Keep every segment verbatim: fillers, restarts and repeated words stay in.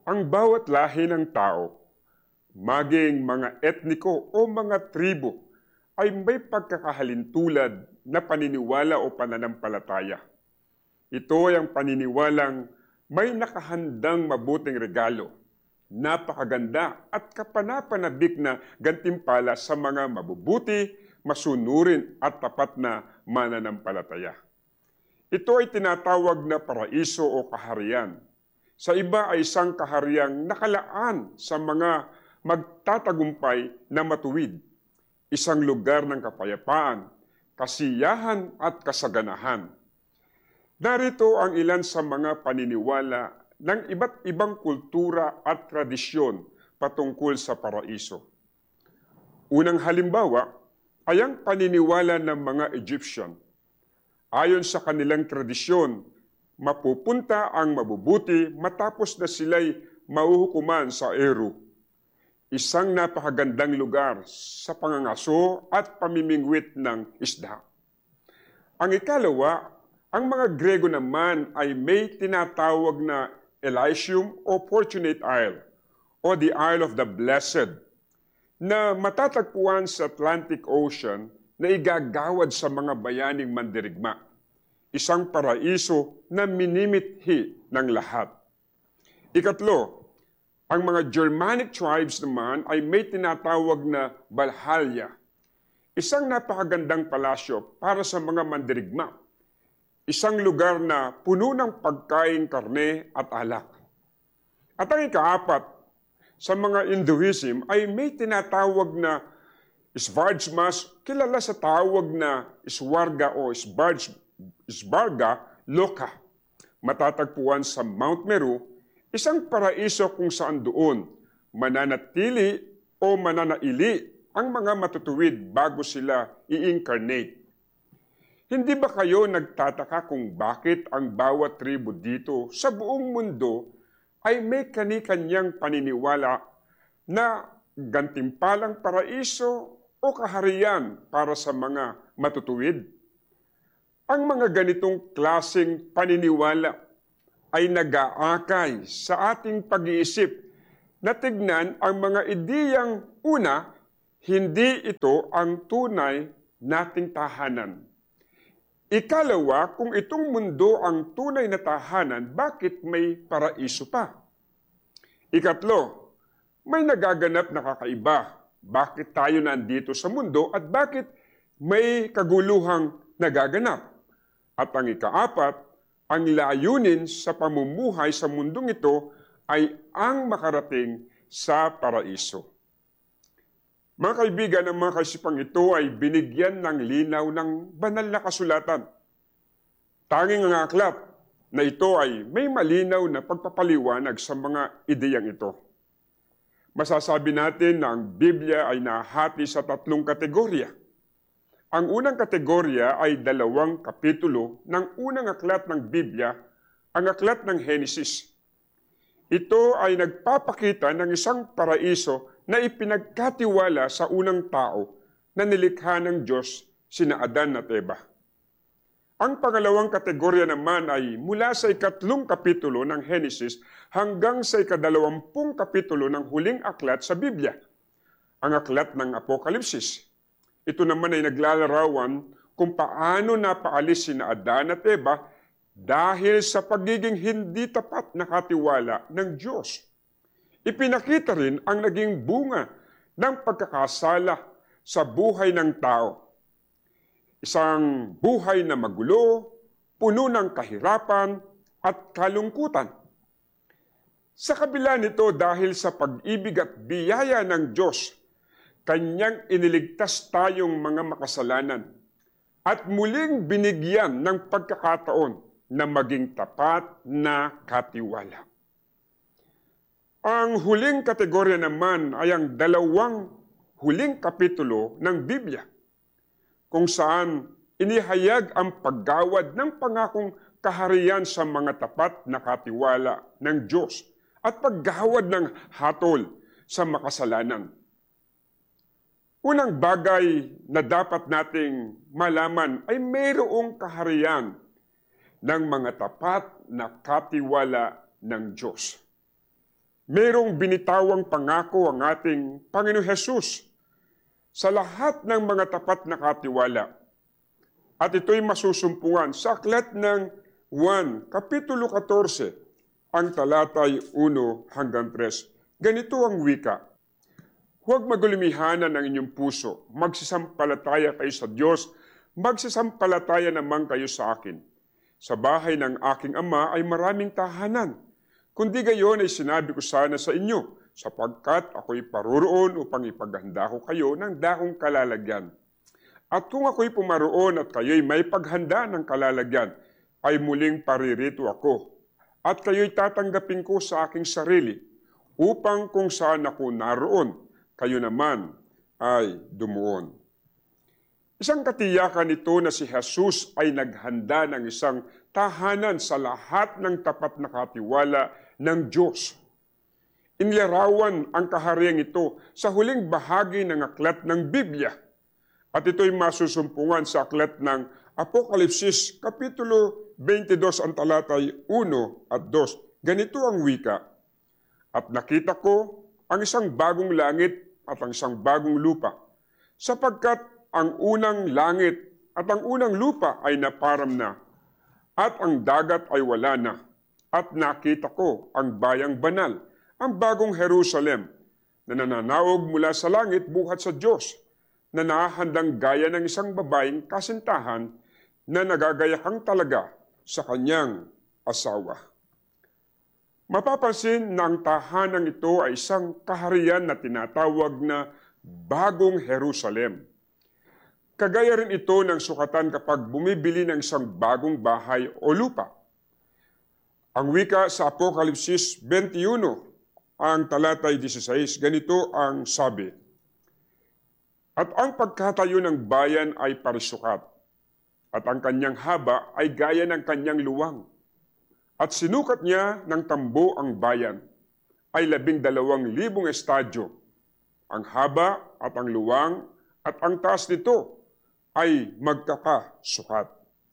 Ang bawat lahi ng tao, maging mga etniko o mga tribo, ay may pagkakahalintulad na paniniwala o pananampalataya. Ito ay ang paniniwalang may nakahandang mabuting regalo, napakaganda at kapanapanabik na gantimpala sa mga mabubuti, masunurin at tapat na mananampalataya. Ito ay tinatawag na paraiso o kaharian. Sa iba ay isang kahariang nakalaan sa mga magtatagumpay na matuwid. Isang lugar ng kapayapaan, kasiyahan at kasaganahan. Narito ang ilan sa mga paniniwala ng iba't ibang kultura at tradisyon patungkol sa paraiso. Unang halimbawa ay ang paniniwala ng mga Egyptian. Ayon sa kanilang tradisyon, mapupunta ang mabubuti matapos na sila'y mahuhukuman sa Eru. Isang napakagandang lugar sa pangangaso at pamimingwit ng isda. Ang ikalawa, ang mga Grego naman ay may tinatawag na Elysium o Fortunate Isle o the Isle of the Blessed na matatagpuan sa Atlantic Ocean na igagawad sa mga bayaning mandirigma. Isang paraiso na minimithi ng lahat. Ikatlo, ang mga Germanic tribes naman ay may tinatawag na Valhalla, isang napakagandang palasyo para sa mga mandirigma, isang lugar na puno ng pagkain, karne at alak. At ang ikaapat, sa mga Hinduism ay may tinatawag na Svarjmas, kilala sa tawag na Swarga o Svarj, Svarga Loka, matatagpuan sa Mount Meru, isang paraiso kung saan doon mananatili o mananaili ang mga matutuwid bago sila i-incarnate. Hindi ba kayo nagtataka kung bakit ang bawat tribo dito sa buong mundo ay may kani-kanyang paniniwala na gantimpalang paraiso o kaharian para sa mga matutuwid? Ang mga ganitong klaseng paniniwala ay nag-aakay sa ating pag-iisip na tignan ang mga ideyang una, hindi ito ang tunay nating tahanan. Ikalawa, kung itong mundo ang tunay na tahanan, bakit may paraiso pa? Ikatlo, may nagaganap na kakaiba. Bakit tayo nandito sa mundo at bakit may kaguluhang nagaganap? At ang ikaapat, ang layunin sa pamumuhay sa mundong ito ay ang makarating sa paraiso. Mga kaibigan, ang mga kaisipang ito ay binigyan ng linaw ng banal na kasulatan. Tanging ang aklat na ito ay may malinaw na pagpapaliwanag sa mga ideyang ito. Masasabi natin na ang Biblia ay nahati sa tatlong kategorya. Ang unang kategorya ay dalawang kapitulo ng unang aklat ng Biblia, ang aklat ng Henesis. Ito ay nagpapakita ng isang paraiso na ipinagkatiwala sa unang tao na nilikha ng Diyos, sina Adan at Eva. Ang pangalawang kategorya naman ay mula sa ikatlong kapitulo ng Henesis hanggang sa ikadalawampung kapitulo ng huling aklat sa Biblia, ang aklat ng Apokalipsis. Ito naman ay naglalarawan kung paano napaalis sina Adan at Eva dahil sa pagiging hindi tapat na katiwala ng Diyos. Ipinakita rin ang naging bunga ng pagkakasala sa buhay ng tao. Isang buhay na magulo, puno ng kahirapan at kalungkutan. Sa kabila nito, dahil sa pag-ibig at biyaya ng Diyos, Kanyang iniligtas tayong mga makasalanan at muling binigyan ng pagkakataon na maging tapat na katiwala. Ang huling kategorya naman ay ang dalawang huling kapitulo ng Biblia, kung saan inihayag ang paggawad ng pangakong kaharian sa mga tapat na katiwala ng Diyos at paggawad ng hatol sa makasalanan. Unang bagay na dapat nating malaman ay mayroong kaharian ng mga tapat na katiwala ng Diyos. Merong binitawang pangako ang ating Panginoong Hesus sa lahat ng mga tapat na katiwala. At ito'y masusumpungan sa aklat ng Juan, Kapitulo fourteen, ang talatay one hanggang three. Ganito ang wika. Huwag magulumihanan ang inyong puso, magsisampalataya kayo sa Diyos, magsisampalataya naman kayo sa akin. Sa bahay ng aking ama ay maraming tahanan. Kundi gayon ay sinabi ko sana sa inyo, sapagkat ako'y paroroon upang ipaghanda ko kayo ng dakong kalalagyan. At kung ako'y pumaroon at kayo'y may paghanda ng kalalagyan, ay muling paririto ako. At kayo'y tatanggapin ko sa aking sarili, upang kung saan ako naroon, kayo naman ay dumuon. Isang katiyakan ito na si Jesus ay naghanda ng isang tahanan sa lahat ng tapat na katiwala ng Diyos. Inilarawan ang kahariang ito sa huling bahagi ng aklat ng Biblia. At ito'y masusumpungan sa aklat ng Apokalipsis, Kapitulo twenty-two, ang talatay one at two. Ganito ang wika. At nakita ko ang isang bagong langit at ang isang bagong lupa, sapagkat ang unang langit at ang unang lupa ay naparam na, at ang dagat ay wala na. At nakita ko ang bayang banal, ang bagong Jerusalem, na nananaog mula sa langit buhat sa Diyos, na nahahandang gaya ng isang babaeng kasintahan na nagagayakang talaga sa kanyang asawa. Mapapansin na ang tahanang ito ay isang kaharian na tinatawag na Bagong Jerusalem. Kagaya rin ito ng sukatan kapag bumibili ng isang bagong bahay o lupa. Ang wika sa Apokalipsis twenty-one, ang talatay sixteen, ganito ang sabi. At ang pagkatayo ng bayan ay parisukat, at ang kanyang haba ay gaya ng kanyang luwang. At sinukat niya ng tambo ang bayan, ay labing dalawang libong estadyo. Ang haba at ang luwang at ang taas nito ay magkakasukat.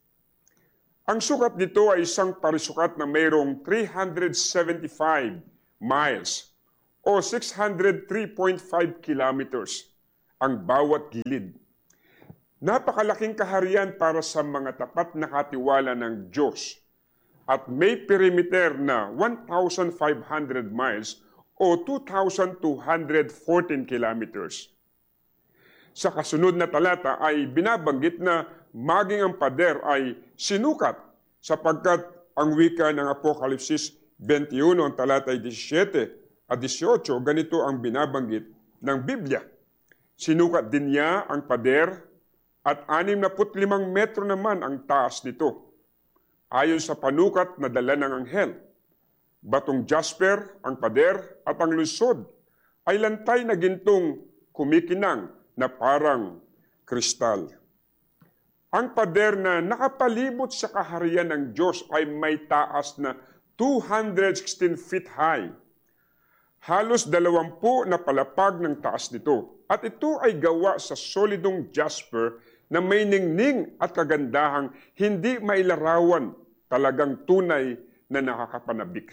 Ang sukat nito ay isang parisukat na mayroong three hundred seventy-five miles o six hundred three point five kilometers ang bawat gilid. Napakalaking kaharian para sa mga tapat na katiwala ng Diyos. At may perimeter na one thousand five hundred miles o two thousand two hundred fourteen kilometers. Sa kasunod na talata ay binabanggit na maging ang pader ay sinukat sapagkat ang wika ng Apokalipsis twenty-one, ang talatay seventeen at eighteen, ganito ang binabanggit ng Biblia. Sinukat din niya ang pader at sixty-five metro naman ang taas nito. Ayon sa panukat na dala ng anghel, batong jasper ang pader at ang lungsod ay lantay na gintong kumikinang na parang kristal. Ang pader na nakapalibot sa kaharian ng Diyos ay may taas na two hundred sixteen feet high. Halos dalawampu na palapag ng taas nito. At ito ay gawa sa solidong jasper na may ningning at kagandahang hindi mailarawan, talagang tunay na nakakapanabik.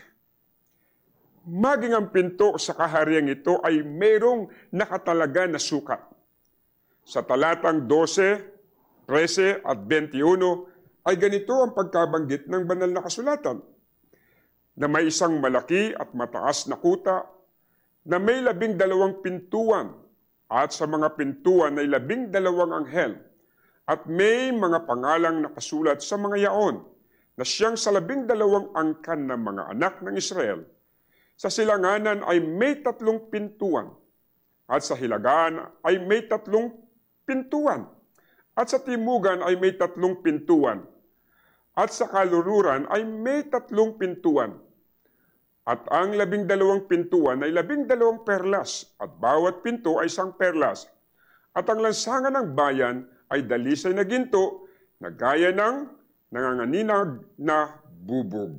Maging ang pinto sa kahariang ito ay mayroong nakatalaga na sukat. Sa talatang twelve, thirteen at twenty-one ay ganito ang pagkabanggit ng banal na kasulatan, na may isang malaki at mataas na kuta na may labing dalawang pintuan at sa mga pintuan ay labing dalawang anghel at may mga pangalang nakasulat sa mga yaon na siyang sa labing dalawang angkan ng mga anak ng Israel. Sa silanganan ay may tatlong pintuan at sa hilagaan ay may tatlong pintuan at sa timugan ay may tatlong pintuan at sa kalururan ay may tatlong pintuan. At ang labing dalawang pintuan ay labing dalawang perlas at bawat pinto ay isang perlas. At ang lansangan ng bayan ay dalisay na ginto na gaya ng nanganganinag na bubog.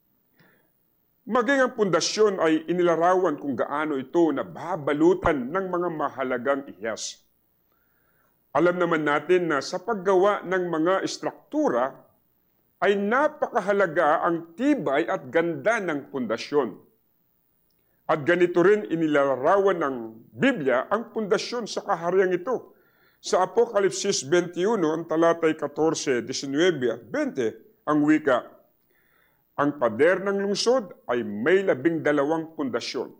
Maging ang pundasyon ay inilarawan kung gaano ito nababalutan ng mga mahalagang ihas. Alam naman natin na sa paggawa ng mga estruktura ay napakahalaga ang tibay at ganda ng pundasyon. At ganito rin inilalarawan ng Biblia ang pundasyon sa kahariang ito. Sa Apokalipsis twenty-one, ang talatay fourteen, nineteen at twenty, ang wika, ang pader ng lungsod ay may labing dalawang pundasyon.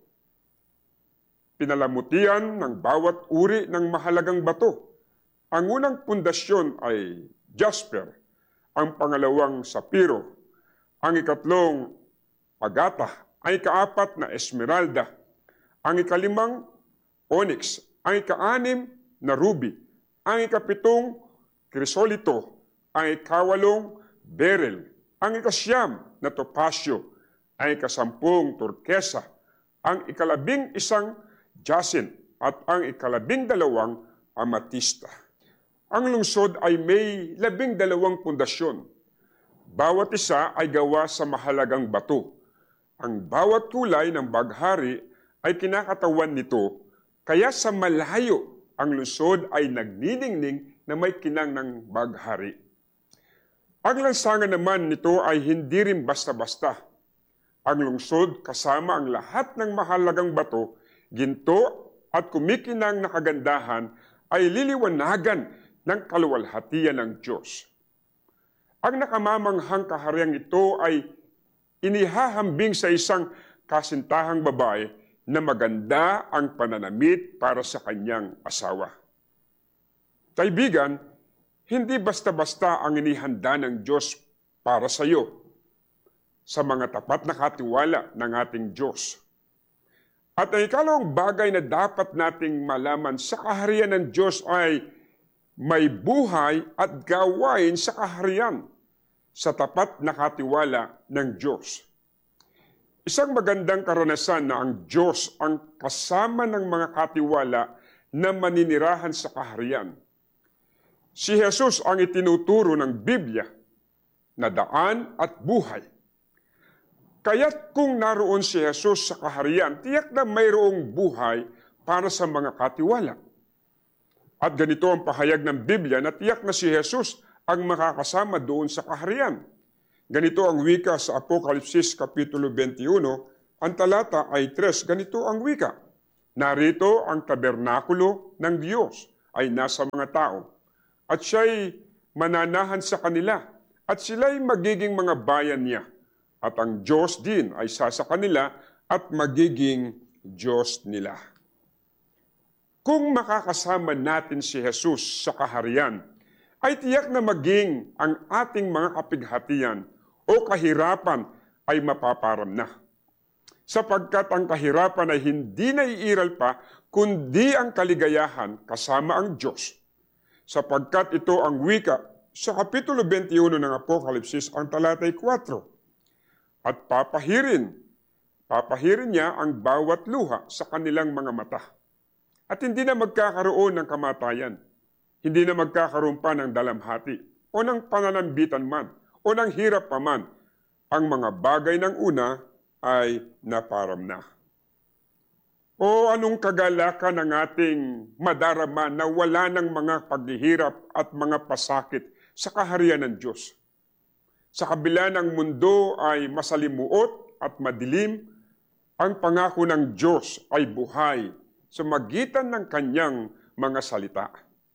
Pinalamutian ng bawat uri ng mahalagang bato. Ang unang pundasyon ay jasper, ang pangalawang sapiro, ang ikatlong agata, ang ikaapat na esmeralda, ang ikalimang onyx, ang ikaanim na ruby, ang ikapitong krisolito, ang ikawalong beryl, ang ikasyam na topasyo, ang ikasampung turkesa, ang ikalabing isang jacinth, at ang ikalabing dalawang amatista. Ang lungsod ay may labing dalawang pundasyon. Bawat isa ay gawa sa mahalagang bato. Ang bawat kulay ng baghari ay kinakatawan nito, kaya sa malayo ang lungsod ay nagniningning na may kinang ng baghari. Ang lansangan naman nito ay hindi rin basta-basta. Ang lungsod kasama ang lahat ng mahalagang bato, ginto at kumikinang na kagandahan ay liliwanagan ng kaluwalhatian ng Diyos. Ang nakamamanghang kahariang ito ay inihahambing sa isang kasintahang babae na maganda ang pananamit para sa kanyang asawa. Kaibigan, hindi basta-basta ang inihanda ng Diyos para sa iyo sa mga tapat na katiwala ng ating Diyos. At ang ikalawang bagay na dapat nating malaman sa kaharian ng Diyos ay may buhay at gawain sa kaharian sa tapat na katiwala ng Diyos. Isang magandang karanasan na ang Diyos ang kasama ng mga katiwala na maninirahan sa kaharian. Si Jesus ang itinuturo ng Biblia na daan at buhay. Kaya't kung naroon si Jesus sa kaharian, tiyak na mayroong buhay para sa mga katiwala. At ganito ang pahayag ng Biblia na tiyak na si Jesus ang makakasama doon sa kaharian. Ganito ang wika sa Apokalipsis Kapitulo twenty-one, ang talata ay three, ganito ang wika. Narito ang tabernakulo ng Diyos ay nasa mga tao, at siya'y mananahan sa kanila, at sila'y magiging mga bayan niya, at ang Diyos din ay sasa kanila at magiging Diyos nila. Kung makakasama natin si Jesus sa kaharian, ay tiyak na maging ang ating mga kapighatian o kahirapan ay mapaparam na. Sapagkat ang kahirapan ay hindi naiiral pa, kundi ang kaligayahan kasama ang Diyos. Sapagkat ito ang wika sa Kapitulo twenty-one ng Apokalipsis, ang talatay four. At papahirin, papahirin niya ang bawat luha sa kanilang mga mata. At hindi na magkakaroon ng kamatayan. Hindi na magkakaroon pa ng dalamhati o ng pananambitan man o ng hirap pa man. Ang mga bagay ng una ay naparam na. O anong kagalakan ng ating madarama na wala ng mga paghihirap at mga pasakit sa kaharian ng Diyos. Sa kabila ng mundo ay masalimuot at madilim, ang pangako ng Diyos ay buhay sa magitan ng kanyang mga salita.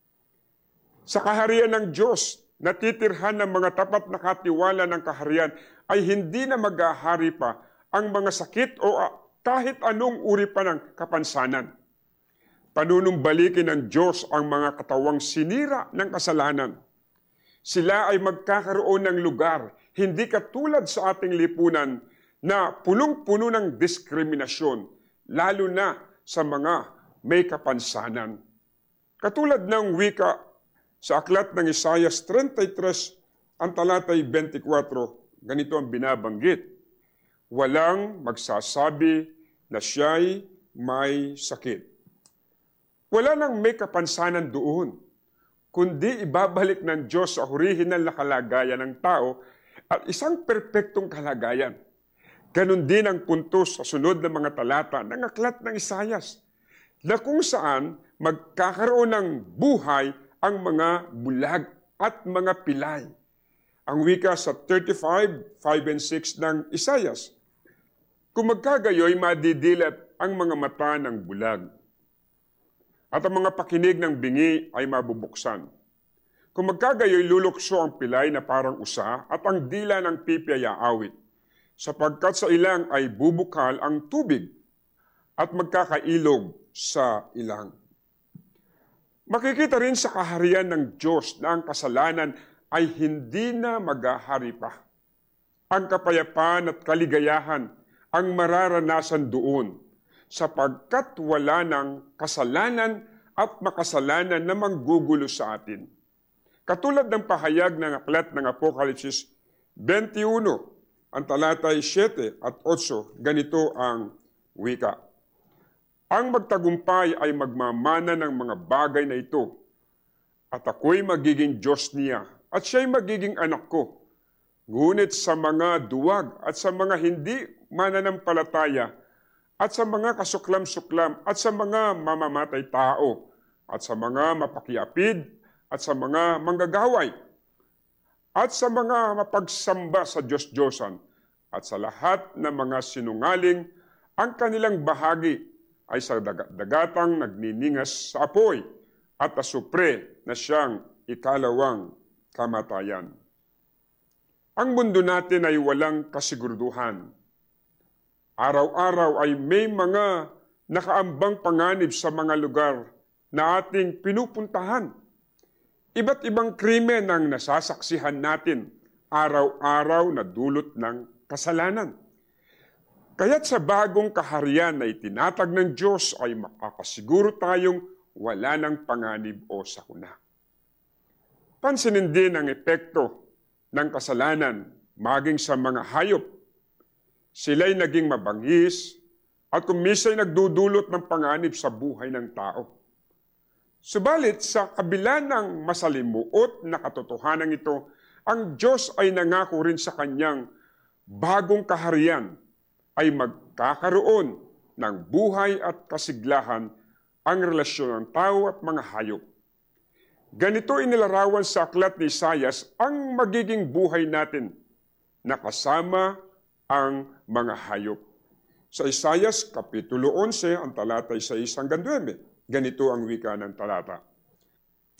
Sa kaharian ng Diyos, natitirhan ng mga tapat na katiwala ng kaharian ay hindi na maghahari pa ang mga sakit o kahit anong uri pa ng kapansanan. Panunumbalikin ng Diyos ang mga katawang sinira ng kasalanan. Sila ay magkakaroon ng lugar, hindi katulad sa ating lipunan na punong-puno ng diskriminasyon, lalo na sa mga may kapansanan. Katulad ng wika sa aklat ng Isaias thirty-three, ang talatay twenty-four, ganito ang binabanggit. Walang magsasabi na siya'y may sakit. Wala nang may kapansanan doon, kundi ibabalik ng Diyos sa orihinal na kalagayan ng tao at isang perpektong kalagayan. Ganon din ang punto sa sunod na mga talata ng aklat ng Isaias, na kung saan magkakaroon ng buhay ang mga bulag at mga pilay. Ang wika sa thirty-five, five and six ng Isaias. Kung magkagayoy, madidilat ang mga mata ng bulag. At ang mga pakinig ng bingi ay mabubuksan. Kung magkagayoy lulukso ang pilay na parang usa at ang dila ng pipi ay aawit, sapagkat sa ilang ay bubukal ang tubig at magkakailog sa ilang. Makikita rin sa kaharian ng Diyos na ang kasalanan ay hindi na maghahari pa. Ang kapayapaan at kaligayahan ang mararanasan doon sapagkat wala ng kasalanan at makasalanan na manggugulo sa atin. Katulad ng pahayag ng aklat ng Apokalipsis twenty-one, ang talatay seven at eight, ganito ang wika. Ang magtagumpay ay magmamana ng mga bagay na ito, at ako'y magiging Diyos niya, at siya'y magiging anak ko. Ngunit sa mga duwag at sa mga hindi mananampalataya, at sa mga kasuklam-suklam, at sa mga mamamatay tao, at sa mga mapakiapid, at sa mga manggagaway, at sa mga mapagsamba sa Diyos-Diyosan, at sa lahat ng mga sinungaling, ang kanilang bahagi ay sa dagatang nagniningas sa apoy at asupre na siyang ikalawang kamatayan. Ang mundo natin ay walang kasiguraduhan. Araw-araw ay may mga nakaambang panganib sa mga lugar na ating pinupuntahan. Iba't ibang krimen ang nasasaksihan natin araw-araw na dulot ng kasalanan. Kaya't sa bagong kaharian na itinatag ng Diyos ay makakasiguro tayong wala ng panganib o sakuna. Pansinin din ang epekto ng kasalanan maging sa mga hayop. Sila'y naging mabangis at kumisa'y nagdudulot ng panganib sa buhay ng tao. Subalit sa kabila ng masalimuot na katotohanan ito, ang Diyos ay nangako rin sa kanyang bagong kaharian ay magkakaroon ng buhay at kasiglahan ang relasyon ng tao at mga hayop. Ganito inilarawan sa aklat ni Isaias ang magiging buhay natin na kasama ang mga hayop. Sa Isaias Kapitulo eleven, ang talatay six hanggang nine, ganito ang wika ng talata.